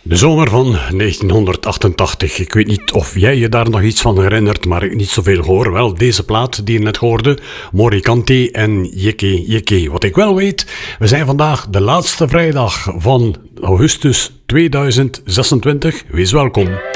De zomer van 1988. Ik weet niet of jij je daar nog iets van herinnert, maar ik niet zoveel hoor. Wel, deze plaat die je net hoorde, Morikante en Yeke Yeke. Wat ik wel weet, we zijn vandaag de laatste vrijdag van augustus 2026. Wees welkom.